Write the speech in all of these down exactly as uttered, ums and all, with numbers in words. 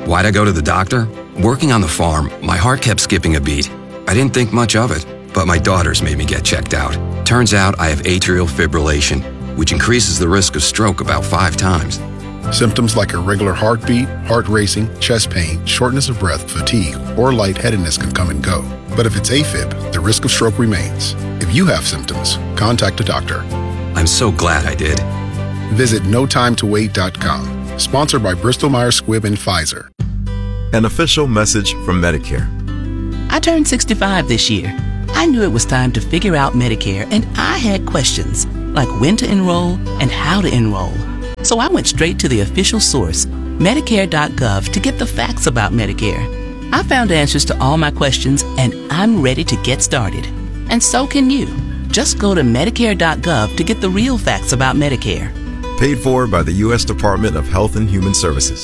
Why'd I go to the doctor? Working on the farm, my heart kept skipping a beat. I didn't think much of it, but my daughters made me get checked out. Turns out I have atrial fibrillation, which increases the risk of stroke about five times. Symptoms like irregular heartbeat, heart racing, chest pain, shortness of breath, fatigue, or lightheadedness can come and go. But if it's AFib, the risk of stroke remains. If you have symptoms, contact a doctor. I'm so glad I did. Visit no time to wait dot com. Sponsored by Bristol Myers Squibb and Pfizer. An official message from Medicare. I turned sixty-five this year. I knew it was time to figure out Medicare, and I had questions, like when to enroll and how to enroll. So I went straight to the official source, Medicare dot gov, to get the facts about Medicare. I found answers to all my questions, and I'm ready to get started. And so can you. Just go to Medicare dot gov to get the real facts about Medicare. Paid for by the U S Department of Health and Human Services.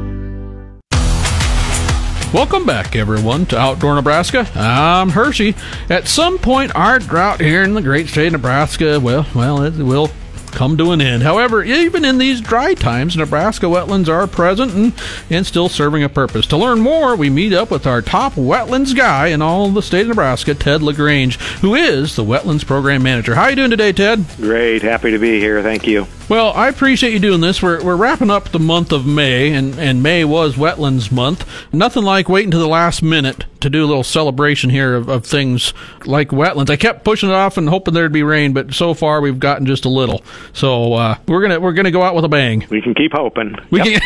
Welcome back, everyone, to Outdoor Nebraska. I'm Hershey. At some point, our drought here in the great state of Nebraska, well, well, it will come to an end. However, even in these dry times, Nebraska wetlands are present and, and still serving a purpose. To learn more, we meet up with our top wetlands guy in all of the state of Nebraska, Ted LaGrange, who is the Wetlands Program Manager. How are you doing today, Ted? Great. Happy to be here. Thank you. Well, I appreciate you doing this. We're we're wrapping up the month of May, and, and May was Wetlands Month. Nothing like waiting to the last minute to do a little celebration here of, of things like wetlands. I kept pushing it off and hoping there'd be rain, but so far we've gotten just a little. So uh, we're gonna we're gonna go out with a bang. We can keep hoping. We yep.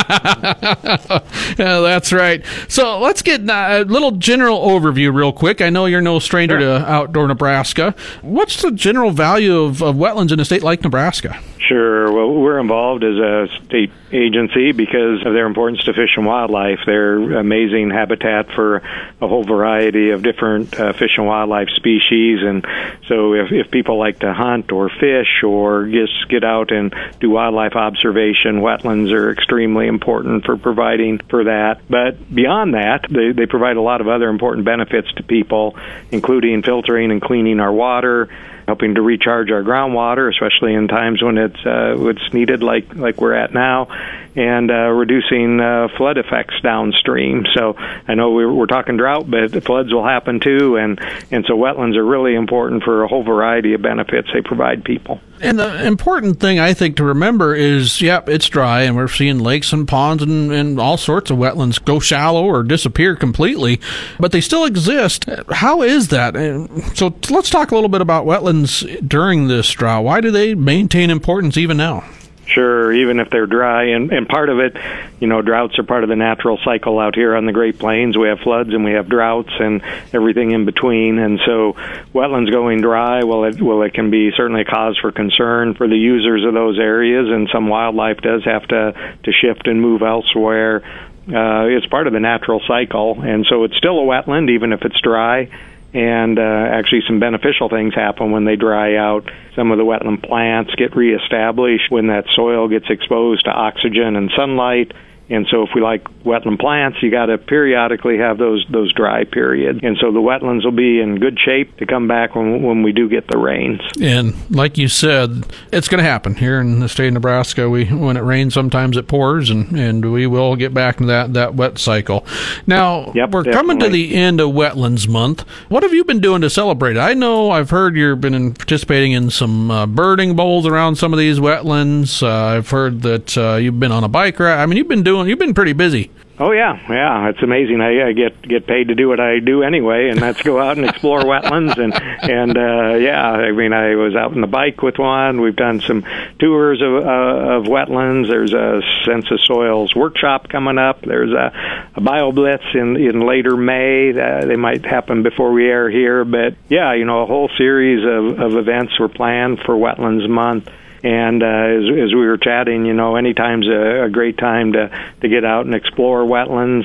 can. Yeah, that's right. So let's get a little general overview real quick. I know you're no stranger sure. to Outdoor Nebraska. What's the general value of, of wetlands in a state like Nebraska? Sure. Well, we're involved as a state agency because of their importance to fish and wildlife. They're amazing habitat for a whole variety of different uh, fish and wildlife species. And so if, if people like to hunt or fish or just get out and do wildlife observation, wetlands are extremely important for providing for that. But beyond that, they, they provide a lot of other important benefits to people, including filtering and cleaning our water, helping to recharge our groundwater, especially in times when it's uh, it's needed, like like we're at now, and uh, reducing uh, flood effects downstream. So I know we're, we're talking drought, but the floods will happen too, and and so wetlands are really important for a whole variety of benefits they provide people. And the important thing, I think, to remember is, yep, it's dry, and we're seeing lakes and ponds and, and all sorts of wetlands go shallow or disappear completely, but they still exist. How is that? So let's talk a little bit about wetlands during this drought. Why do they maintain importance even now? Sure, even if they're dry. And, and part of it, you know, droughts are part of the natural cycle out here on the Great Plains. We have floods and we have droughts and everything in between. And so wetlands going dry, well, it, well, it can be certainly a cause for concern for the users of those areas. And some wildlife does have to, to shift and move elsewhere. Uh, it's part of the natural cycle. And so it's still a wetland, even if it's dry. And uh, actually some beneficial things happen when they dry out. Some of the wetland plants get reestablished when that soil gets exposed to oxygen and sunlight. And so if we like wetland plants, you got to periodically have those those dry periods. And so the wetlands will be in good shape to come back when when we do get the rains. And like you said, it's going to happen here in the state of Nebraska. We when it rains, sometimes it pours, and, and we will get back to that, that wet cycle. Now, yep, we're definitely. coming to the end of Wetlands Month. What have you been doing to celebrate it? I know I've heard you've been participating in some uh, birding bowls around some of these wetlands. Uh, I've heard that uh, you've been on a bike ride. I mean, you've been doing You've been pretty busy. Oh, yeah. Yeah, it's amazing. I, I get get paid to do what I do anyway, and that's go out and explore wetlands. And, and uh, yeah, I mean, I was out on the bike with one. We've done some tours of, uh, of wetlands. There's a Census Soils workshop coming up. There's a, a BioBlitz in, in later May. Uh, they might happen before we air here. But, yeah, you know, a whole series of, of events were planned for Wetlands Month. And uh, as, as we were chatting, you know, anytime's a, a great time to, to get out and explore wetlands.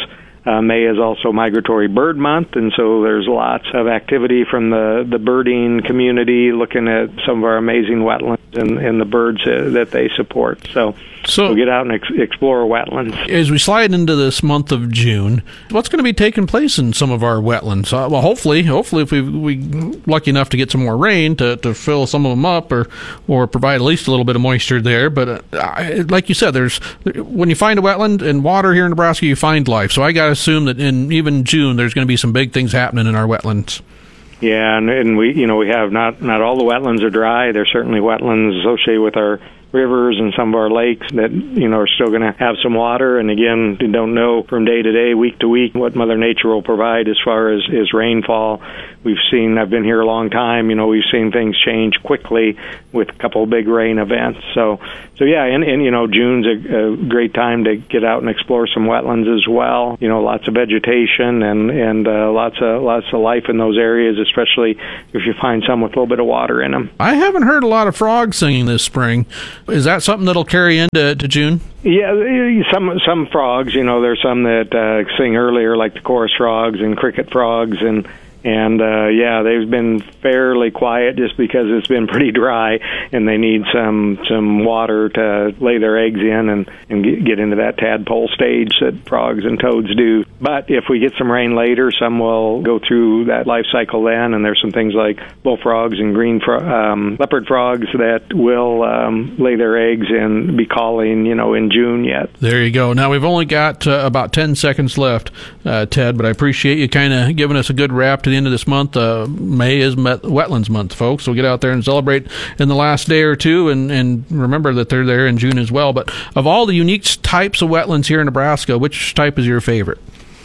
Uh, May is also Migratory Bird Month, and so there's lots of activity from the, the birding community looking at some of our amazing wetlands and, and the birds uh, that they support. So, so we'll get out and ex- explore wetlands. As we slide into this month of June, what's going to be taking place in some of our wetlands? Uh, well, hopefully, hopefully, if we we lucky enough to get some more rain to, to fill some of them up, or or provide at least a little bit of moisture there. But uh, like you said, there's when you find a wetland and water here in Nebraska, you find life. So I got to assume that in even June, there's going to be some big things happening in our wetlands. Yeah, and, and we, you know, we have not not all the wetlands are dry. There's certainly wetlands associated with our rivers and some of our lakes that, you know, are still going to have some water. And again, we don't know from day to day, week to week, what Mother Nature will provide as far as, as rainfall. We've seen, I've been here a long time, you know, we've seen things change quickly with a couple of big rain events. So, so yeah, and, and you know, June's a, a great time to get out and explore some wetlands as well. You know, lots of vegetation and, and uh, lots of lots of life in those areas, especially if you find some with a little bit of water in them. I haven't heard a lot of frogs singing this spring. Is that something that'll carry into to June? Yeah, some some frogs. You know, there's some that uh, sing earlier, like the chorus frogs and cricket frogs, and and uh, yeah, they've been fairly quiet just because it's been pretty dry, and they need some some water to lay their eggs in and and get, get into that tadpole stage that frogs and toads do. But if we get some rain later, some will go through that life cycle then, and there's some things like bullfrogs and green fro- um, leopard frogs that will um, lay their eggs and be calling, you know, in June yet. There you go. Now, we've only got uh, about ten seconds left, uh, Ted, but I appreciate you kind of giving us a good wrap to the end of this month. Uh, May is Met- Wetlands Month, folks, so get out there and celebrate in the last day or two, and, and remember that they're there in June as well. But of all the unique types of wetlands here in Nebraska, which type is your favorite?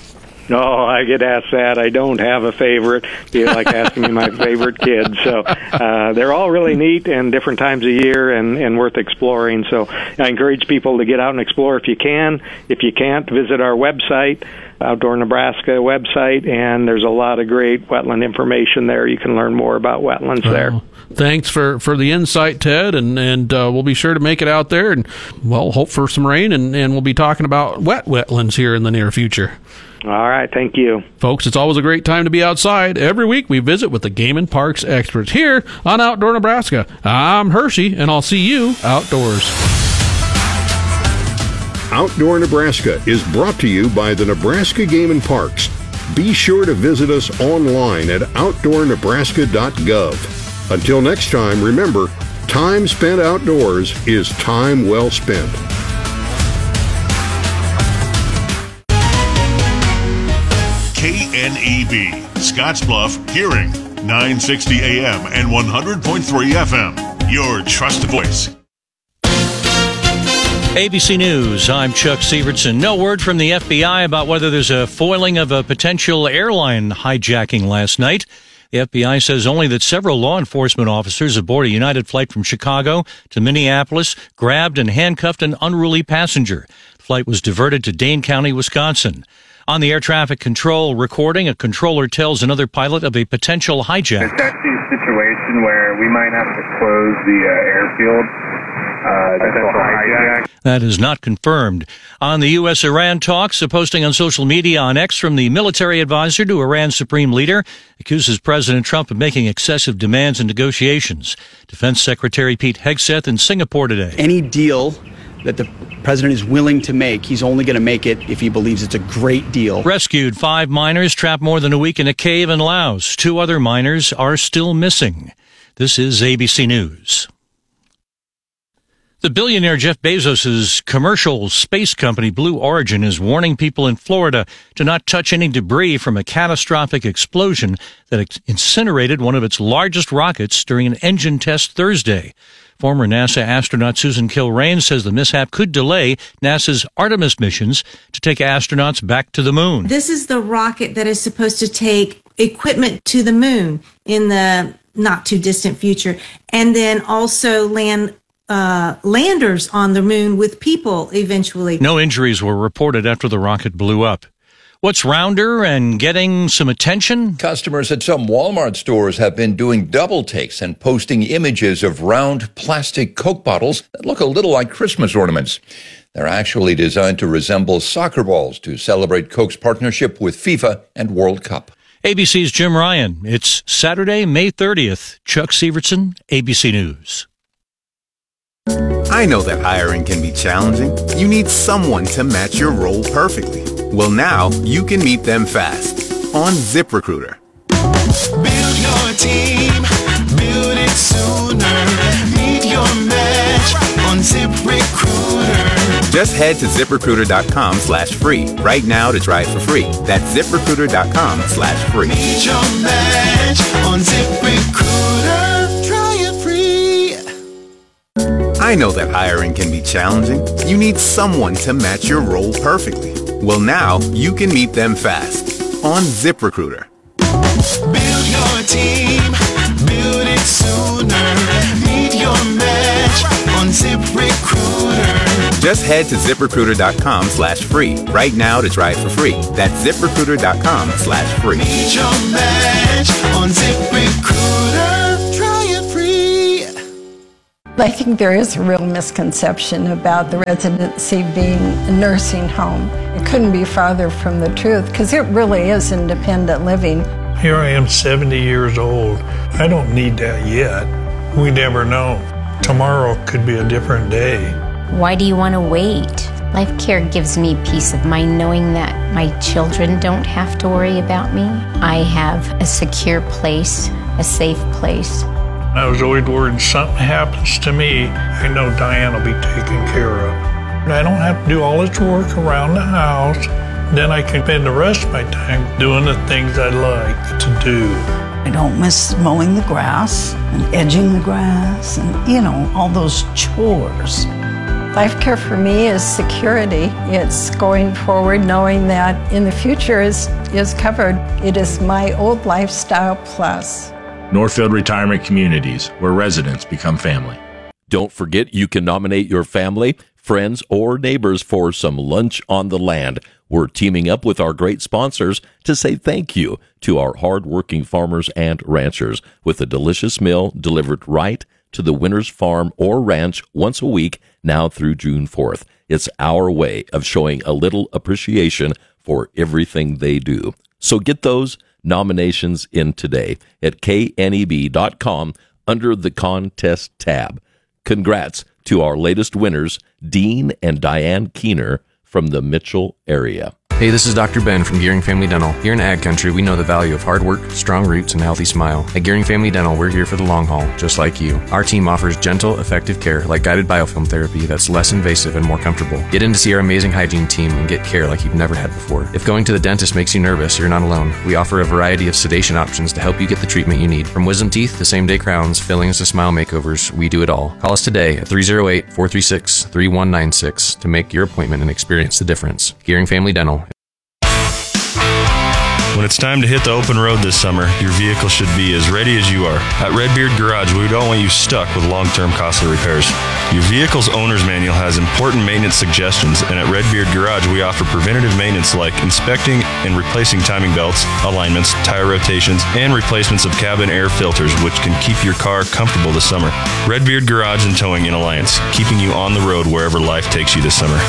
No, I get asked that. I don't have a favorite. You like asking me my favorite kids. So uh, they're all really neat and different times of year and, and worth exploring. So I encourage people to get out and explore if you can. If you can't, visit our website, Outdoor Nebraska website, and there's a lot of great wetland information there. You can learn more about wetlands oh, there. Thanks for, for the insight, Ted, and, and uh, we'll be sure to make it out there and, well, hope for some rain, and, and we'll be talking about wet wetlands here in the near future. All right, thank you. Folks, it's always a great time to be outside. Every week we visit with the Game and Parks experts here on Outdoor Nebraska. I'm Hershey, and I'll see you outdoors. Outdoor Nebraska is brought to you by the Nebraska Game and Parks. Be sure to visit us online at outdoor nebraska dot gov. Until next time, remember, time spent outdoors is time well spent. K N E B, Scottsbluff, Hearing, nine sixty A M and one hundred point three F M. Your trusted voice. A B C News, I'm Chuck Sievertson. No word from the F B I about whether there's a foiling of a potential airline hijacking last night. The F B I says only that several law enforcement officers aboard a United flight from Chicago to Minneapolis grabbed and handcuffed an unruly passenger. The flight was diverted to Dane County, Wisconsin. On the air traffic control recording, a controller tells another pilot of a potential hijack. That's the situation where we might have to close the uh, airfield. Uh, potential hijack. That is not confirmed. On the U S Iran talks, a posting on social media on X from the military advisor to Iran's supreme leader accuses President Trump of making excessive demands in negotiations. Defense Secretary Pete Hegseth in Singapore today. Any deal that the president is willing to make, he's only going to make it if he believes it's a great deal. Rescued five miners trapped more than a week in a cave in Laos. Two other miners are still missing. This is A B C News. The billionaire Jeff Bezos' commercial space company Blue Origin is warning people in Florida to not touch any debris from a catastrophic explosion that incinerated one of its largest rockets during an engine test Thursday. Former NASA astronaut Susan Kilrain says the mishap could delay NASA's Artemis missions to take astronauts back to the moon. This is the rocket that is supposed to take equipment to the moon in the not too distant future, and then also land Uh, landers on the moon with people eventually. No injuries were reported after the rocket blew up. What's rounder and getting some attention? Customers at some Walmart stores have been doing double takes and posting images of round plastic Coke bottles that look a little like Christmas ornaments. They're actually designed to resemble soccer balls to celebrate Coke's partnership with FIFA and World Cup. A B C's Jim Ryan. It's Saturday, May thirtieth. Chuck Severson, A B C News. I know that hiring can be challenging. You need someone to match your role perfectly. Well, now you can meet them fast on ZipRecruiter. Build your team, build it sooner. Meet your match on ZipRecruiter. Just head to ZipRecruiter.com slash free right now to try it for free. That's ZipRecruiter.com slash free. Meet your match on ZipRecruiter. Try it free. I know that hiring can be challenging. You need someone to match your role perfectly. Well, now you can meet them fast on ZipRecruiter. Build your team, build it sooner. Meet your match on ZipRecruiter. Just head to ZipRecruiter.com slash free right now to try it for free. That's ZipRecruiter.com slash free. Meet your match on ZipRecruiter. Try it free. I think there is a real misconception about the residency being a nursing home. It couldn't be farther from the truth because it really is independent living. Here I am, seventy years old. I don't need that yet. We never know. Tomorrow could be a different day. Why do you want to wait? Life Care gives me peace of mind knowing that my children don't have to worry about me. I have a secure place, a safe place. I was always worried something happens to me, I know Diane will be taken care of. And I don't have to do all this work around the house. Then I can spend the rest of my time doing the things I like to do. I don't miss mowing the grass and edging the grass and, you know, all those chores. Life Care for me is security. It's going forward knowing that in the future is, is covered. It is my old lifestyle plus. Northfield Retirement Communities, where residents become family. Don't forget you can nominate your family, friends, or neighbors for some lunch on the land. We're teaming up with our great sponsors to say thank you to our hard-working farmers and ranchers with a delicious meal delivered right to the winner's farm or ranch once a week now through June fourth. It's our way of showing a little appreciation for everything they do. So get those nominations in today at K N E B dot com under the contest tab. Congrats to our latest winners, Dean and Diane Keener from the Mitchell area. Hey, this is Doctor Ben from Gearing Family Dental. Here in Ag Country, we know the value of hard work, strong roots, and a healthy smile. At Gearing Family Dental, we're here for the long haul, just like you. Our team offers gentle, effective care like guided biofilm therapy that's less invasive and more comfortable. Get in to see our amazing hygiene team and get care like you've never had before. If going to the dentist makes you nervous, you're not alone. We offer a variety of sedation options to help you get the treatment you need. From wisdom teeth to same-day crowns, fillings to smile makeovers, we do it all. Call us today at three oh eight, four three six, three one nine six to make your appointment and experience the difference. Gearing Family Dental. When it's time to hit the open road this summer, your vehicle should be as ready as you are. At Redbeard Garage, we don't want you stuck with long-term costly repairs. Your vehicle's owner's manual has important maintenance suggestions, and at Redbeard Garage, we offer preventative maintenance like inspecting and replacing timing belts, alignments, tire rotations, and replacements of cabin air filters, which can keep your car comfortable this summer. Redbeard Garage and Towing in Alliance, keeping you on the road wherever life takes you this summer.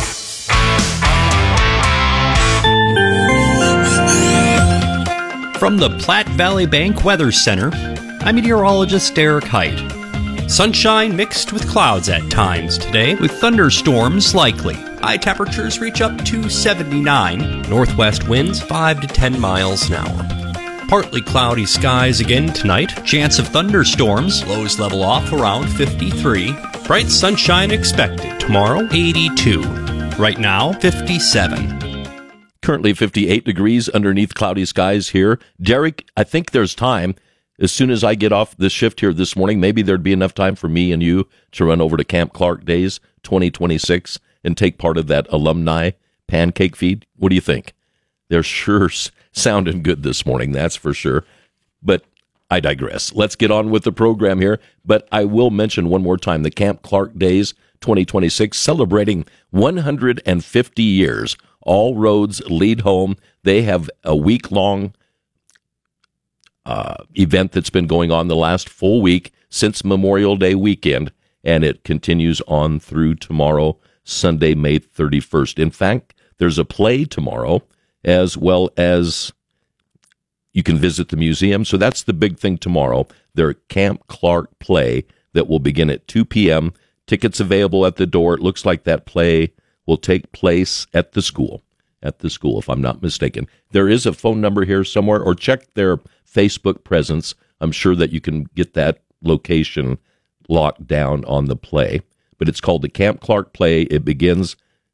From the Platte Valley Bank Weather Center, I'm meteorologist Derek Height. Sunshine mixed with clouds at times today, with thunderstorms likely. High temperatures reach up to seventy-nine. Northwest winds five to ten miles an hour. Partly cloudy skies again tonight. Chance of thunderstorms. Lows level off around fifty-three. Bright sunshine expected tomorrow, eighty-two. Right now, fifty-seven. Currently fifty-eight degrees underneath cloudy skies here. Derek, I think there's time. As soon as I get off this shift here this morning, maybe there'd be enough time for me and you to run over to Camp Clark Days twenty twenty-six and take part of that alumni pancake feed. What do you think? They're sure sounding good this morning, that's for sure. But I digress. Let's get on with the program here. But I will mention one more time, the Camp Clark Days twenty twenty-six, celebrating one hundred fifty years. All roads lead home. They have a week-long uh, event that's been going on the last full week since Memorial Day weekend, and it continues on through tomorrow Sunday, May thirty-first. In fact, there's a play tomorrow, as well as you can visit the museum. So that's the big thing tomorrow. Their Camp Clark play that will begin at two p.m. Tickets available at the door. It looks like that play will take place at the school, at the school, if I'm not mistaken. There is a phone number here somewhere, or check their Facebook presence. I'm sure that you can get that location locked down on the play. But it's called the Camp Clark play. It begins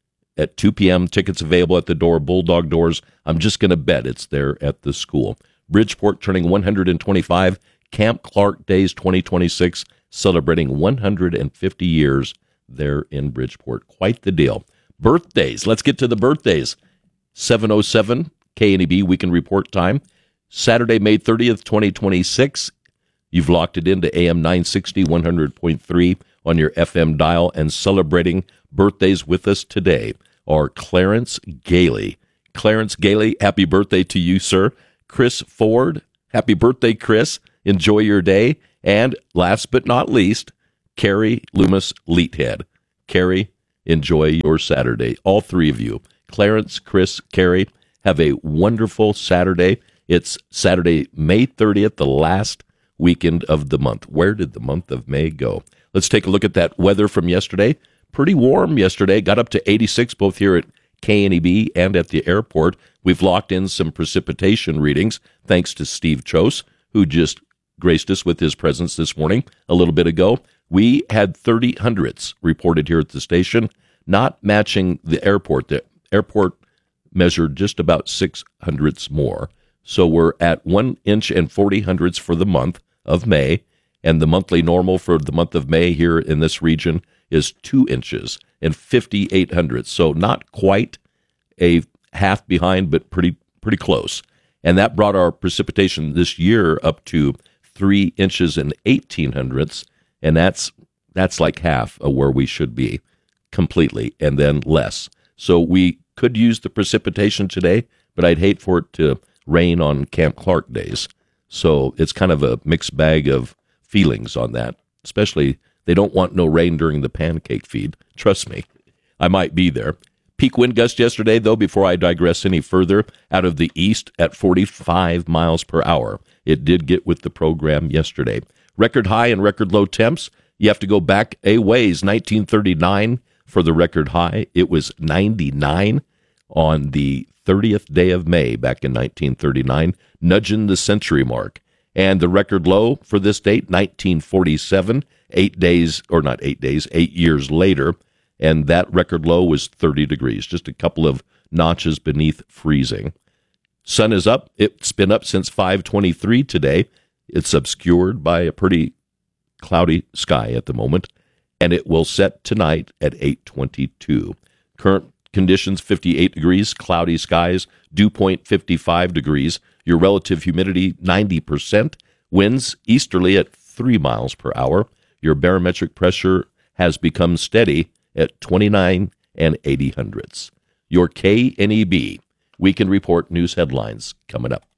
at two p.m. Tickets available at the door, Bulldog Doors. I'm just going to bet it's there at the school. Bridgeport turning one hundred twenty-five. Camp Clark Days twenty twenty-six, celebrating one hundred fifty years there in Bridgeport. Quite the deal. Birthdays. Let's get to the birthdays. seven oh seven K N E B Weekend Report time. Saturday, May thirtieth, twenty twenty-six. You've locked it into A M nine sixty, one hundred point three on your F M dial, and celebrating birthdays with us today are Clarence Gailey. Clarence Gailey, happy birthday to you, sir. Chris Ford, happy birthday, Chris. Enjoy your day. And last but not least, Carrie Loomis Leethead. Carrie, enjoy your Saturday. All three of you, Clarence, Chris, Carrie, have a wonderful Saturday. It's Saturday, May thirtieth, the last weekend of the month. Where did the month of May go? Let's take a look at that weather from yesterday. Pretty warm yesterday. Got up to eighty-six both here at K N E B and at the airport. We've locked in some precipitation readings thanks to Steve Chose, who just graced us with his presence this morning a little bit ago. We had thirty hundredths reported here at the station, not matching the airport. The airport measured just about six hundredths more. So we're at one inch and forty hundredths for the month of May, and the monthly normal for the month of May here in this region is two inches and fifty-eight hundredths. So not quite a half behind, but pretty pretty close. And that brought our precipitation this year up to three inches and eighteen hundredths, and that's that's like half of where we should be completely, and then less. So we could use the precipitation today, but I'd hate for it to rain on Camp Clark days. So it's kind of a mixed bag of feelings on that, especially they don't want no rain during the pancake feed. Trust me, I might be there. Peak wind gust yesterday, though, before I digress any further, out of the east at forty-five miles per hour. It did get with the program yesterday. Record high and record low temps. You have to go back a ways. nineteen thirty-nine for the record high. It was ninety-nine on the thirtieth day of May back in nineteen thirty-nine, nudging the century mark. And the record low for this date, nineteen forty-seven, eight days, or not eight days, eight years later, and that record low was thirty degrees, just a couple of notches beneath freezing. Sun is up. It's been up since five twenty-three today. It's obscured by a pretty cloudy sky at the moment, and it will set tonight at eight twenty-two. Current conditions, fifty-eight degrees, cloudy skies, dew point fifty-five degrees, your relative humidity ninety percent, winds easterly at three miles per hour. Your barometric pressure has become steady at twenty-nine and eighty hundredths. Your K N E B Weekend Report news headlines coming up.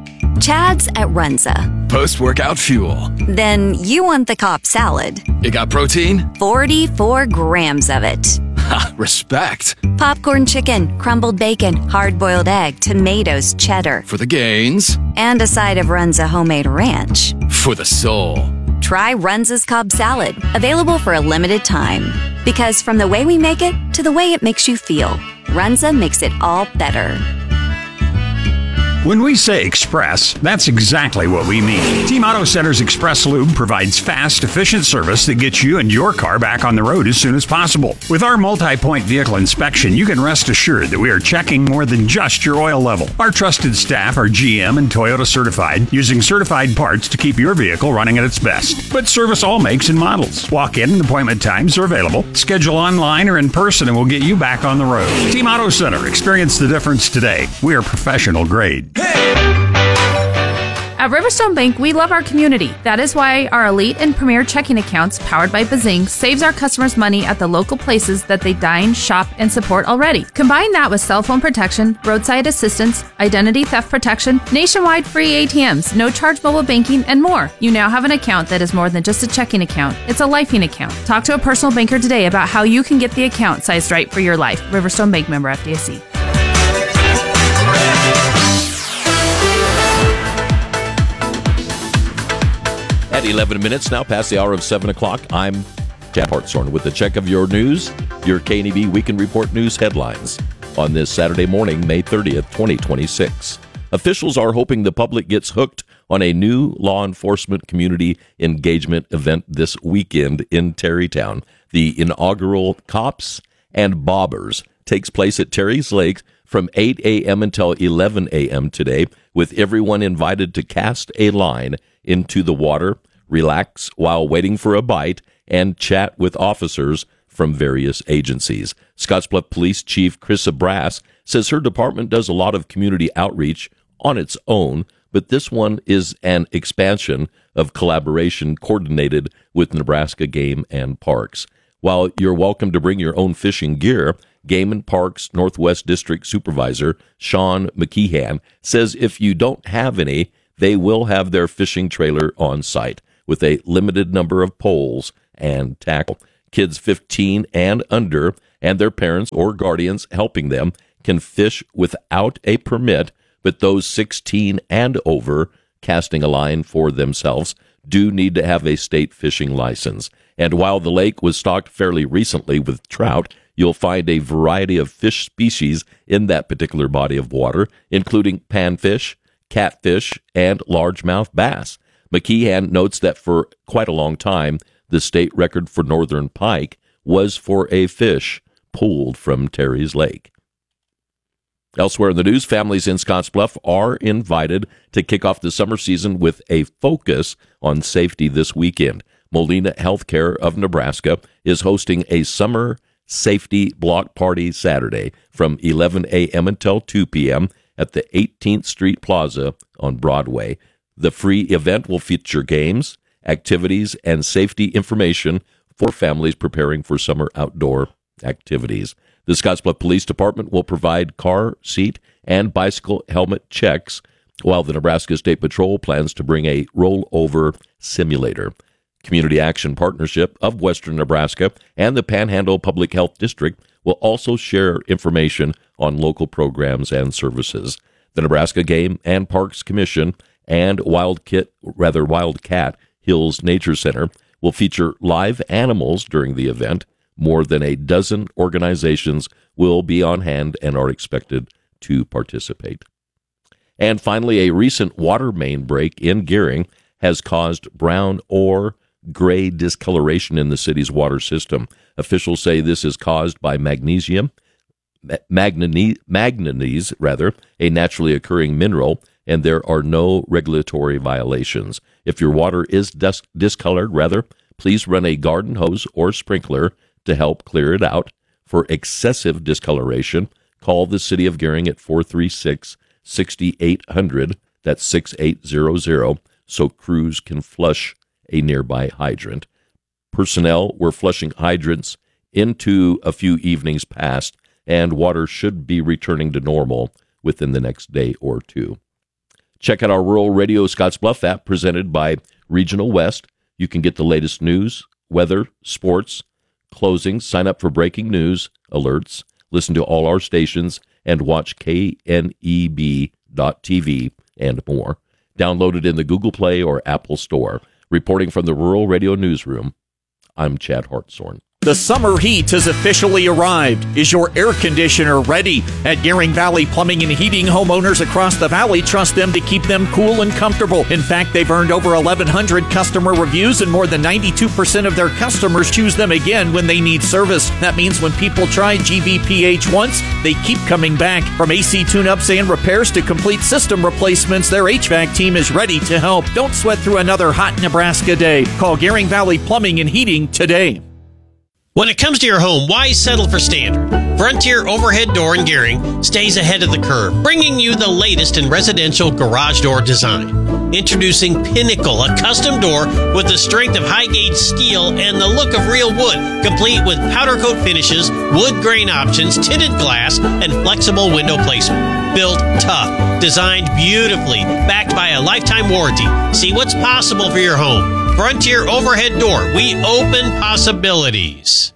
Chad's at Runza. Post-workout fuel. Then you want the Cobb salad. It got protein? forty-four grams of it. Ha, respect. Popcorn chicken, crumbled bacon, hard-boiled egg, tomatoes, cheddar. For the gains. And a side of Runza homemade ranch. For the soul. Try Runza's Cobb salad, available for a limited time. Because from the way we make it to the way it makes you feel, Runza makes it all better. When we say express, that's exactly what we mean. Team Auto Center's Express Lube provides fast, efficient service that gets you and your car back on the road as soon as possible. With our multi-point vehicle inspection, you can rest assured that we are checking more than just your oil level. Our trusted staff are G M and Toyota certified, using certified parts to keep your vehicle running at its best. But service all makes and models. Walk-in and appointment times are available. Schedule online or in person and we'll get you back on the road. Team Auto Center, experience the difference today. We are professional grade. At Riverstone Bank, we love our community. That is why our elite and premier checking accounts, powered by Bazing, saves our customers money at the local places that they dine, shop, and support already. Combine that with cell phone protection, roadside assistance, identity theft protection, nationwide free A T Ms, no charge mobile banking, and more. You now have an account that is more than just a checking account. It's a lifing account. Talk to a personal banker today about how you can get the account sized right for your life. Riverstone Bank, member F D I C. At eleven minutes now, past the hour of seven o'clock, I'm Chad Hartshorn with a check of your news, your K N E B Weekend Report news headlines on this Saturday morning, May thirtieth, twenty twenty-six. Officials are hoping the public gets hooked on a new law enforcement community engagement event this weekend in Terrytown. The inaugural Cops and Bobbers takes place at Terry's Lake from eight a.m. until eleven a.m. today, with everyone invited to cast a line into the water, relax while waiting for a bite, and chat with officers from various agencies. Scottsbluff Police Chief Chris Brass says her department does a lot of community outreach on its own, but this one is an expansion of collaboration coordinated with Nebraska Game and Parks. While you're welcome to bring your own fishing gear, Game and Parks Northwest District Supervisor Sean McKeehan says if you don't have any, they will have their fishing trailer on site with a limited number of poles and tackle. Kids fifteen and under and their parents or guardians helping them can fish without a permit, but those sixteen and over casting a line for themselves do need to have a state fishing license. And while the lake was stocked fairly recently with trout, you'll find a variety of fish species in that particular body of water, including panfish, catfish, and largemouth bass. McKeehan notes that for quite a long time, the state record for northern pike was for a fish pulled from Terry's Lake. Elsewhere in the news, families in Scottsbluff are invited to kick off the summer season with a focus on safety this weekend. Molina Healthcare of Nebraska is hosting a summer safety block party Saturday from eleven a.m. until two p.m. at the eighteenth Street Plaza on Broadway. The free event will feature games, activities, and safety information for families preparing for summer outdoor activities. The Scottsbluff Police Department will provide car, seat, and bicycle helmet checks, while the Nebraska State Patrol plans to bring a rollover simulator. Community Action Partnership of Western Nebraska and the Panhandle Public Health District will also share information on local programs and services. The Nebraska Game and Parks Commission and Wildcat, rather Wildcat Hills Nature Center will feature live animals during the event. More than a dozen organizations will be on hand and are expected to participate. And finally, a recent water main break in Gering has caused brown or gray discoloration in the city's water system. Officials say this is caused by magnesium, manganese, manganese rather, a naturally occurring mineral, and there are no regulatory violations. If your water is dis- discolored, rather, please run a garden hose or sprinkler to help clear it out. For excessive discoloration, call the City of Gering at four three six, six eight zero zero, that's six eight zero zero, so crews can flush a nearby hydrant. Personnel were flushing hydrants into a few evenings past, and water should be returning to normal within the next day or two. Check out our Rural Radio Scottsbluff app presented by Regional West. You can get the latest news, weather, sports, closings, sign up for breaking news, alerts, listen to all our stations, and watch K N E B dot T V and more. Download it in the Google Play or Apple Store. Reporting from the Rural Radio Newsroom, I'm Chad Hartshorn. The summer heat has officially arrived. Is your air conditioner ready? At Gering Valley Plumbing and Heating, homeowners across the valley trust them to keep them cool and comfortable. In fact, they've earned over eleven hundred customer reviews, and more than ninety-two percent of their customers choose them again when they need service. That means when people try G V P H once, they keep coming back. From A C tune-ups and repairs to complete system replacements, their H V A C team is ready to help. Don't sweat through another hot Nebraska day. Call Gering Valley Plumbing and Heating today. When it comes to your home, why settle for standard? Frontier Overhead Door in Gearing stays ahead of the curve, bringing you the latest in residential garage door design. Introducing Pinnacle, a custom door with the strength of high-gauge steel and the look of real wood, complete with powder coat finishes, wood grain options, tinted glass, and flexible window placement. Built tough, designed beautifully, backed by a lifetime warranty. See what's possible for your home. Frontier Overhead Door. We open possibilities.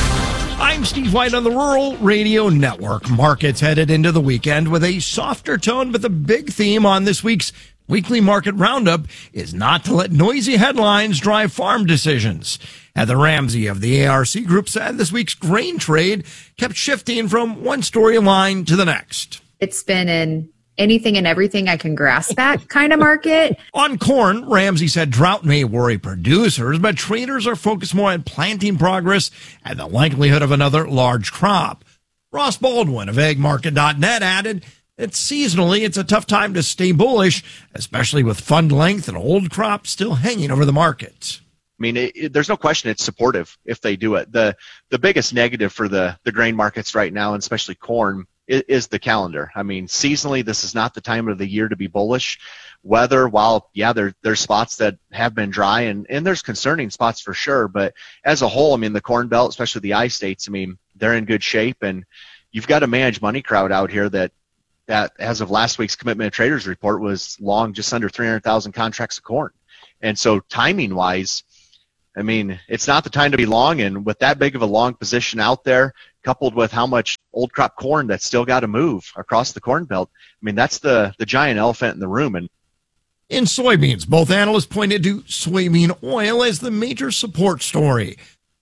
I'm Steve White on the Rural Radio Network. Markets headed into the weekend with a softer tone, but the big theme on this week's Weekly Market Roundup is not to let noisy headlines drive farm decisions. Heather Ramsey of the A R C Group said this week's grain trade kept shifting from one storyline to the next. It's been an anything and everything I can grasp at kind of market. On corn, Ramsey said drought may worry producers, but traders are focused more on planting progress and the likelihood of another large crop. Ross Baldwin of ag market dot net added that seasonally it's a tough time to stay bullish, especially with fund length and old crops still hanging over the market. I mean, it, it, there's no question it's supportive if they do it. The the biggest negative for the, the grain markets right now, and especially corn, is, is the calendar. I mean, seasonally, this is not the time of the year to be bullish. Weather, while, yeah, there, there's spots that have been dry, and, and there's concerning spots for sure. But as a whole, I mean, the Corn Belt, especially the I-states, I mean, they're in good shape. And you've got a managed money crowd out here that, that as of last week's Commitment of Traders report, was long just under three hundred thousand contracts of corn. And so timing-wise, I mean, it's not the time to be long, and with that big of a long position out there, coupled with how much old crop corn that's still got to move across the Corn Belt, I mean, that's the, the giant elephant in the room. And in soybeans, both analysts pointed to soybean oil as the major support story.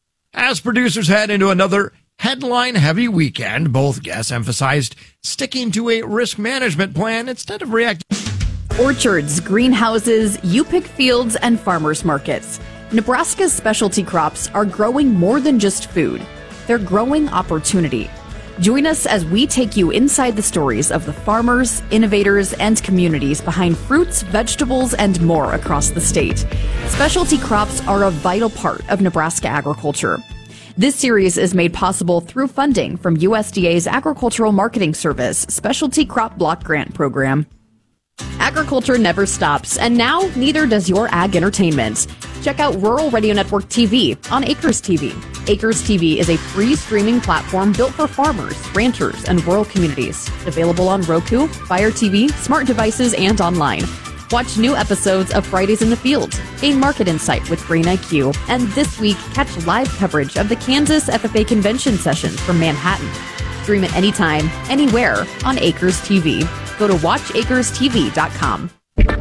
As producers head into another headline-heavy weekend, both guests emphasized sticking to a risk management plan instead of reacting. Orchards, greenhouses, U-pick fields, and farmers markets. Nebraska's specialty crops are growing more than just food. They're growing opportunity. Join us as we take you inside the stories of the farmers, innovators, and communities behind fruits, vegetables, and more across the state. Specialty crops are a vital part of Nebraska agriculture. This series is made possible through funding from U S D A's Agricultural Marketing Service Specialty Crop Block Grant Program. Agriculture never stops, and now neither does your ag entertainment. Check out Rural Radio Network T V on Acres T V. Acres T V is a free streaming platform built for farmers, ranchers, and rural communities. Available on Roku, Fire T V, smart devices, and online. Watch new episodes of Fridays in the Field, gain market insight with Grain I Q, and this week, catch live coverage of the Kansas F F A convention sessions from Manhattan. Stream it anytime, anywhere on Acres T V. Go to watch acres T V dot com.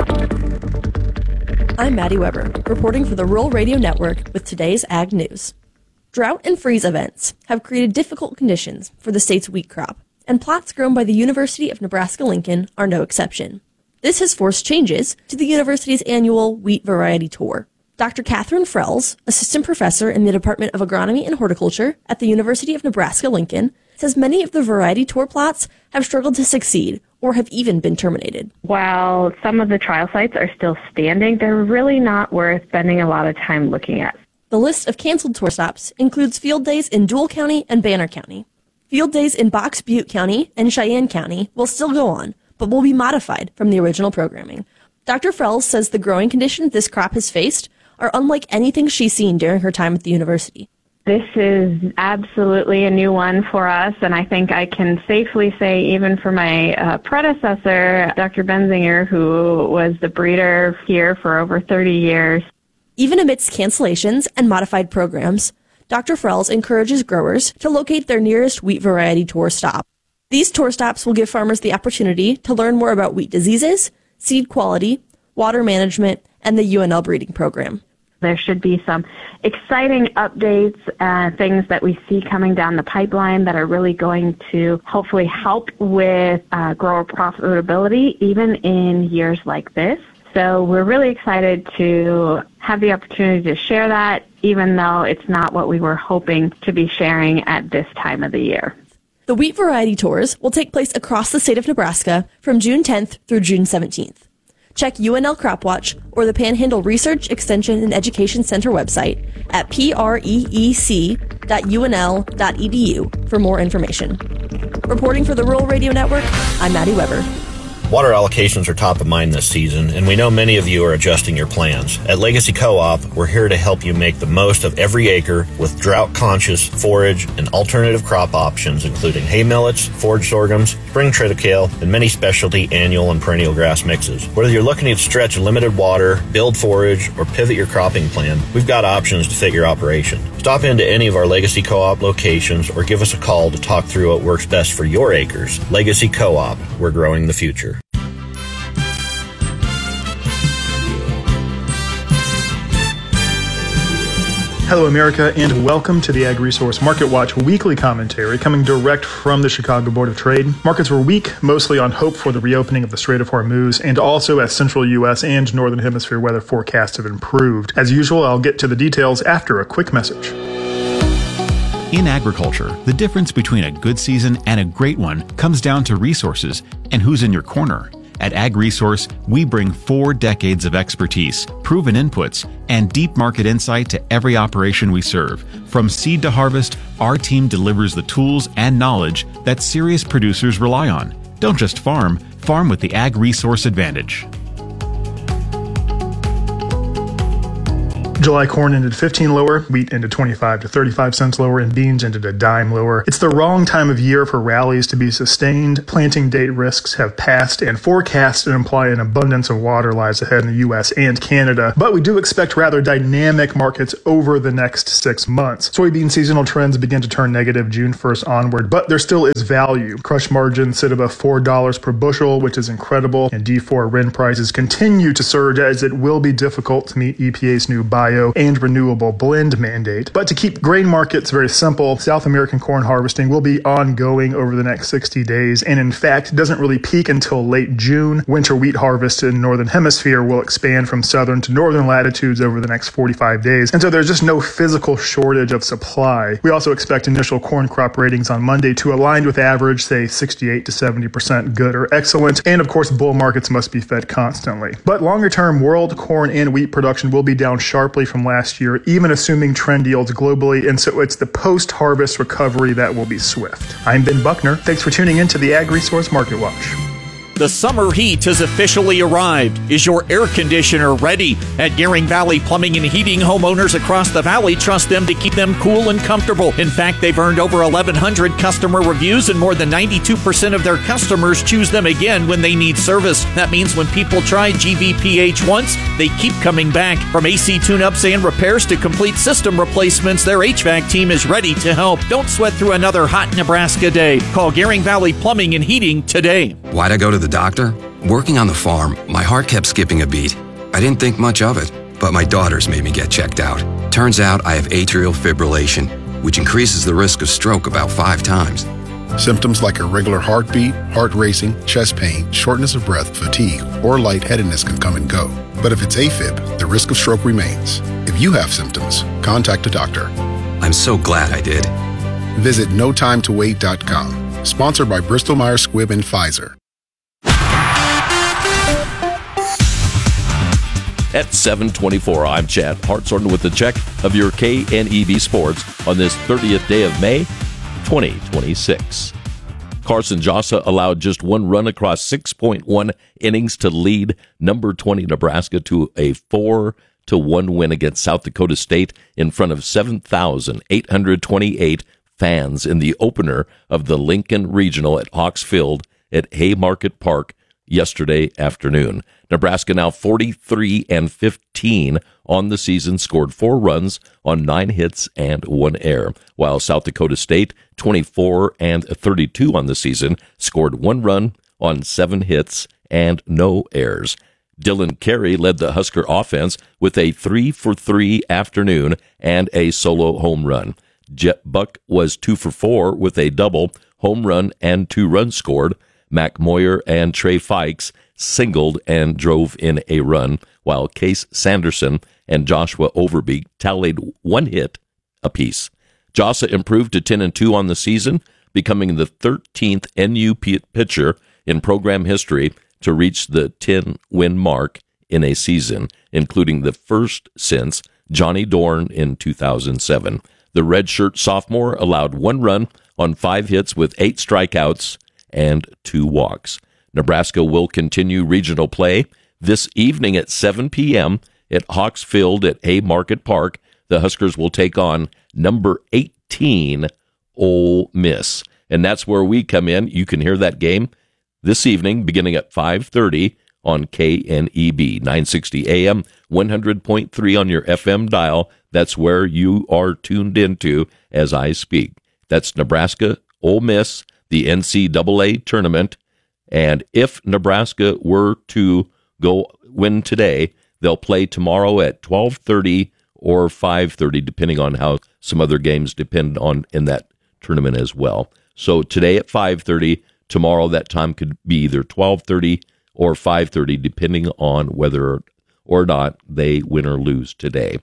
I'm Maddie Weber, reporting for the Rural Radio Network with today's Ag News. Drought and freeze events have created difficult conditions for the state's wheat crop, and plots grown by the University of Nebraska-Lincoln are no exception. This has forced changes to the university's annual wheat variety tour. Doctor Catherine Frells, assistant professor in the Department of Agronomy and Horticulture at the University of Nebraska-Lincoln, says many of the variety tour plots have struggled to succeed or have even been terminated. While some of the trial sites are still standing, they're really not worth spending a lot of time looking at. The list of canceled tour stops includes field days in Dual County and Banner County. Field days in Box Butte County and Cheyenne County will still go on, but will be modified from the original programming. Doctor Frells says the growing conditions this crop has faced are unlike anything she's seen during her time at the university. This is absolutely a new one for us, and I think I can safely say even for my uh, predecessor, Doctor Benzinger, who was the breeder here for over thirty years. Even amidst cancellations and modified programs, Doctor Frells encourages growers to locate their nearest wheat variety tour stop. These tour stops will give farmers the opportunity to learn more about wheat diseases, seed quality, water management, and the U N L breeding program. There should be some exciting updates, uh, things that we see coming down the pipeline that are really going to hopefully help with uh, grower profitability, even in years like this. So we're really excited to have the opportunity to share that, even though it's not what we were hoping to be sharing at this time of the year. The wheat variety tours will take place across the state of Nebraska from June tenth through June seventeenth. Check U N L CropWatch or the Panhandle Research, Extension, and Education Center website at preec dot u n l dot e d u for more information. Reporting for the Rural Radio Network, I'm Maddie Weber. Water allocations are top of mind this season, and we know many of you are adjusting your plans. At Legacy Co-op, we're here to help you make the most of every acre with drought-conscious forage and alternative crop options, including hay millets, forage sorghums, spring triticale, and many specialty annual and perennial grass mixes. Whether you're looking to stretch limited water, build forage, or pivot your cropping plan, we've got options to fit your operation. Stop into any of our Legacy Co-op locations or give us a call to talk through what works best for your acres. Legacy Co-op, we're growing the future. Hello, America, and welcome to the Ag Resource Market Watch weekly commentary coming direct from the Chicago Board of Trade. Markets were weak, mostly on hope for the reopening of the Strait of Hormuz, and also as central U S and northern hemisphere weather forecasts have improved. As usual, I'll get to the details after a quick message. In agriculture, the difference between a good season and a great one comes down to resources and who's in your corner. At Ag Resource, we bring four decades of expertise, proven inputs, and deep market insight to every operation we serve. From seed to harvest, our team delivers the tools and knowledge that serious producers rely on. Don't just farm, farm with the Ag Resource Advantage. July corn ended fifteen lower, wheat ended twenty-five to thirty-five cents lower, and beans ended a dime lower. It's the wrong time of year for rallies to be sustained. Planting date risks have passed, and forecasts that imply an abundance of water lies ahead in the U S and Canada. But we do expect rather dynamic markets over the next six months. Soybean seasonal trends begin to turn negative June first onward, but there still is value. Crush margins sit above four dollars per bushel, which is incredible, and D four R I N prices continue to surge as it will be difficult to meet E P A's new bio and renewable blend mandate. But to keep grain markets very simple, South American corn harvesting will be ongoing over the next sixty days, and in fact doesn't really peak until late June. Winter wheat harvest in the northern hemisphere will expand from southern to northern latitudes over the next forty-five days, and so there's just no physical shortage of supply. We also expect initial corn crop ratings on Monday to align with average, say sixty-eight to seventy percent good or excellent, and of course bull markets must be fed constantly. But longer term, world corn and wheat production will be down sharply from last year, even assuming trend yields globally, and so it's the post-harvest recovery that will be swift. I'm Ben Buckner. Thanks for tuning in to the Ag Resource Market Watch. The summer heat has officially arrived. Is your air conditioner ready? At Gearing Valley Plumbing and Heating, homeowners across the valley trust them to keep them cool and comfortable. In fact, they've earned over eleven hundred customer reviews, and more than ninety-two percent of their customers choose them again when they need service. That means when people try G V P H once, they keep coming back. From A C tune-ups and repairs to complete system replacements, their H V A C team is ready to help. Don't sweat through another hot Nebraska day. Call Gearing Valley Plumbing and Heating today. Why'd I go to the doctor? Working on the farm, my heart kept skipping a beat. I didn't think much of it, but my daughters made me get checked out. Turns out I have atrial fibrillation, which increases the risk of stroke about five times. Symptoms like irregular heartbeat, heart racing, chest pain, shortness of breath, fatigue, or lightheadedness can come and go. But if it's AFib, the risk of stroke remains. If you have symptoms, contact a doctor. I'm so glad I did. Visit no time to wait dot com. Sponsored by Bristol Myers Squibb and Pfizer. At seven twenty-four, I'm Chad Hartshorn with the check of your K N E B Sports on this thirtieth day of May, twenty twenty-six. Carson Jossa allowed just one run across six point one innings to lead number twenty Nebraska to a four to one win against South Dakota State in front of seven thousand eight hundred twenty-eight fans in the opener of the Lincoln Regional at Hawks Field at Haymarket Park yesterday afternoon. Nebraska now forty-three and fifteen on the season, scored four runs on nine hits and one error, while South Dakota State twenty-four and thirty-two on the season, scored one run on seven hits and no errors. Dylan Carey led the Husker offense with a three for three afternoon and a solo home run. Jet Buck was two for four with a double, home run, and two runs scored. Mac Moyer and Trey Fikes singled and drove in a run, while Case Sanderson and Joshua Overbeek tallied one hit apiece. Jossa improved to ten and two on the season, becoming the thirteenth N U pitcher in program history to reach the ten-win mark in a season, including the first since Johnny Dorn in two thousand seven. The redshirt sophomore allowed one run on five hits with eight strikeouts and two walks. Nebraska will continue regional play this evening at seven p.m. at Hawks Field at Haymarket Park. The Huskers will take on number eighteen, Ole Miss. And that's where we come in. You can hear that game this evening beginning at five thirty on K N E B, nine sixty A M, one hundred point three on your F M dial. That's where you are tuned into as I speak. That's Nebraska, Ole Miss, the N C double A tournament. And if Nebraska were to go win today, they'll play tomorrow at twelve thirty or five thirty, depending on how some other games depend on in that tournament as well. So today at five thirty, tomorrow that time could be either twelve thirty or five thirty, depending on whether or not they win or lose today.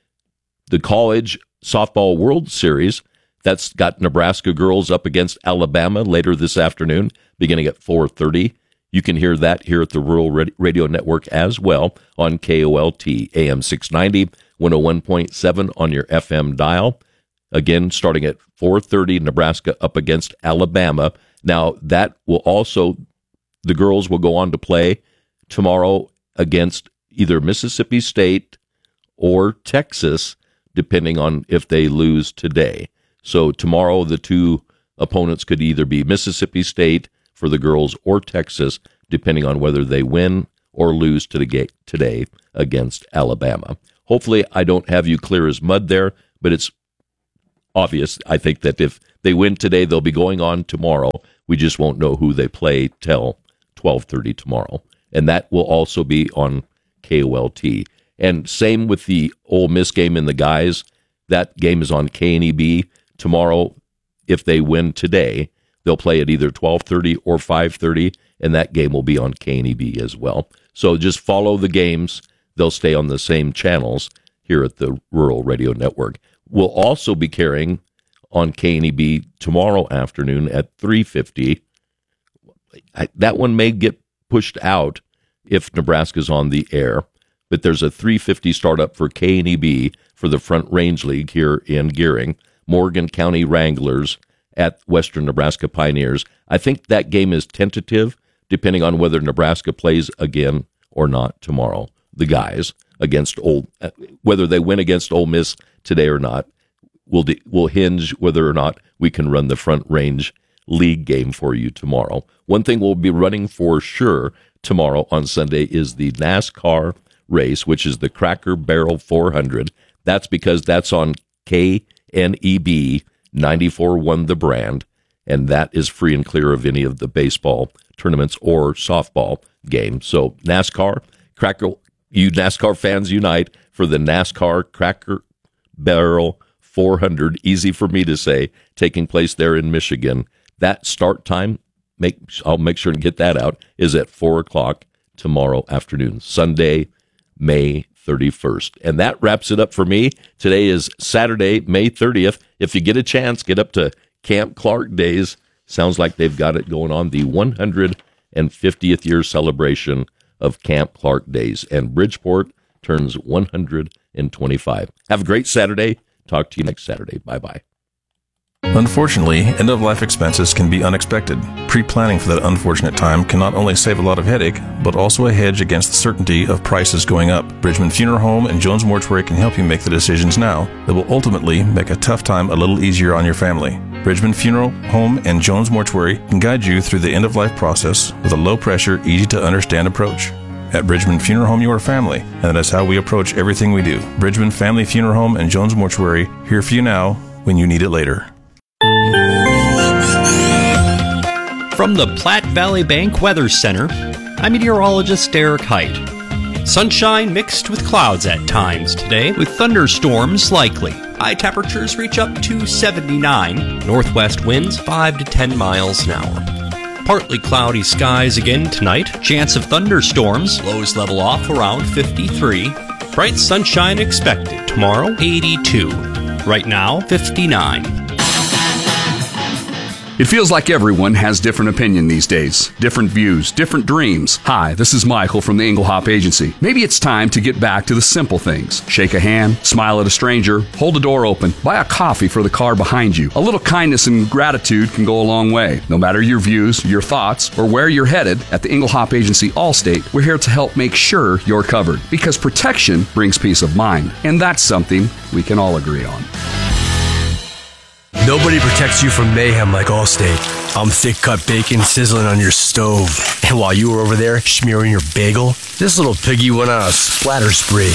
The College Softball World Series, that's got Nebraska girls up against Alabama later this afternoon, beginning at four thirty. You can hear that here at the Rural Radio Network as well on K O L T, A M six ninety, one oh one point seven on your F M dial. Again, starting at four thirty, Nebraska up against Alabama. Now, that will also, the girls will go on to play tomorrow against either Mississippi State or Texas, depending on if they lose today. So tomorrow, the two opponents could either be Mississippi State for the girls or Texas, depending on whether they win or lose today against Alabama. Hopefully, I don't have you clear as mud there, but it's obvious. I think that if they win today, they'll be going on tomorrow. We just won't know who they play till twelve thirty tomorrow. And that will also be on K O L T. And same with the Ole Miss game in the guys. That game is on K N E B tomorrow. If they win today, they'll play at either twelve thirty or five thirty, and that game will be on K N E B as well. So just follow the games. They'll stay on the same channels here at the Rural Radio Network. We'll also be carrying on K N E B tomorrow afternoon at three fifty. I, that one may get pushed out if Nebraska's on the air, but there's a three fifty startup for K N E B for the Front Range League here in Gearing. Morgan County Wranglers at Western Nebraska Pioneers. I think that game is tentative, depending on whether Nebraska plays again or not tomorrow. The guys against Ole, whether they win against Ole Miss today or not, will de- will hinge whether or not we can run the Front Range League game for you tomorrow. One thing we'll be running for sure tomorrow on Sunday is the NASCAR race, which is the Cracker Barrel four hundred. That's because that's on K N E B ninety-four point one The Brand, and that is free and clear of any of the baseball tournaments or softball games. So NASCAR, Cracker, you NASCAR fans unite for the NASCAR Cracker Barrel four hundred, easy for me to say, taking place there in Michigan. That start time, make I'll make sure to get that out, is at four o'clock tomorrow afternoon, Sunday, May thirty-first. And that wraps it up for me. Today is Saturday, May thirtieth. If you get a chance, get up to Camp Clark Days. Sounds like they've got it going on, the one hundred fiftieth year celebration of Camp Clark Days. And Bridgeport turns one hundred twenty-five. Have a great Saturday. Talk to you next Saturday. Bye-bye. Unfortunately, end-of-life expenses can be unexpected. Pre-planning for that unfortunate time can not only save a lot of headache, but also a hedge against the certainty of prices going up. Bridgman Funeral Home and Jones Mortuary can help you make the decisions now that will ultimately make a tough time a little easier on your family. Bridgman Funeral Home and Jones Mortuary can guide you through the end-of-life process with a low-pressure, easy-to-understand approach. At Bridgman Funeral Home, your family, and that is how we approach everything we do. Bridgman Family Funeral Home and Jones Mortuary, here for you now when you need it later. From the Platte Valley Bank Weather Center, I'm meteorologist Derek Height. Sunshine mixed with clouds at times today, with thunderstorms likely. High temperatures reach up to seventy-nine. Northwest winds five to ten miles an hour. Partly cloudy skies again tonight. Chance of thunderstorms. Lows level off around fifty-three. Bright sunshine expected. Tomorrow, eighty-two. Right now, fifty-nine. It feels like everyone has different opinion these days, different views, different dreams. Hi, this is Michael from the Engelhop Agency. Maybe it's time to get back to the simple things. Shake a hand, smile at a stranger, hold a door open, buy a coffee for the car behind you. A little kindness and gratitude can go a long way. No matter your views, your thoughts, or where you're headed, at the Engelhop Agency Allstate, we're here to help make sure you're covered. Because protection brings peace of mind, and that's something we can all agree on. Nobody protects you from mayhem like Allstate. I'm thick-cut bacon sizzling on your stove. And while you were over there smearing your bagel, this little piggy went on a splatter spree.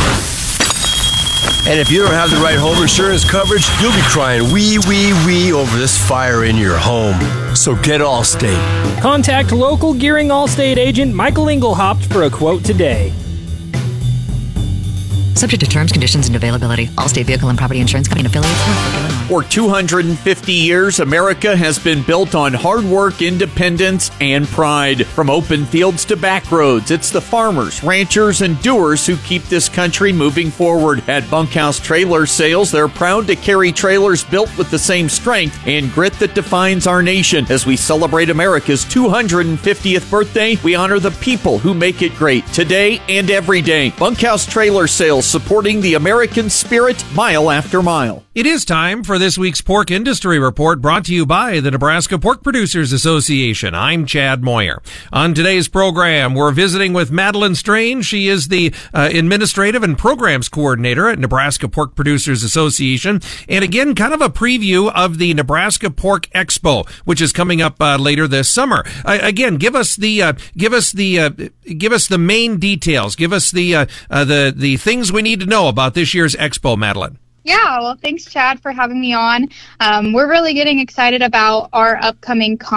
And if you don't have the right home insurance coverage, you'll be crying wee, wee, wee over this fire in your home. So get Allstate. Contact local Gearing Allstate agent Michael Engelhaupt for a quote today. Subject to terms, conditions, and availability. Allstate Vehicle and Property Insurance Company and affiliates. Norfolk, Illinois. For two hundred fifty years, America has been built on hard work, independence, and pride. From open fields to back roads, it's the farmers, ranchers, and doers who keep this country moving forward. At Bunkhouse Trailer Sales, they're proud to carry trailers built with the same strength and grit that defines our nation. As we celebrate America's two hundred fiftieth birthday, we honor the people who make it great today and every day. Bunkhouse Trailer Sales, supporting the American spirit mile after mile. It is time for this week's Pork Industry Report, brought to you by the Nebraska Pork Producers Association. I'm Chad Moyer. On today's program, we're visiting with Madeline Strange. She is the uh, Administrative and Programs Coordinator at Nebraska Pork Producers Association. And again, kind of a preview of the Nebraska Pork Expo, which is coming up uh, later this summer. Uh, again, give us the uh, give us the uh, give us the main details. Give us the uh, uh, the the things we need to know about this year's Expo, Madeline. Yeah, well, thanks, Chad, for having me on. Um, we're really getting excited about our upcoming conference.